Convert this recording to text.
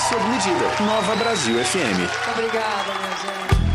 sob medida. Nova Brasil FM. Obrigada, minha gente.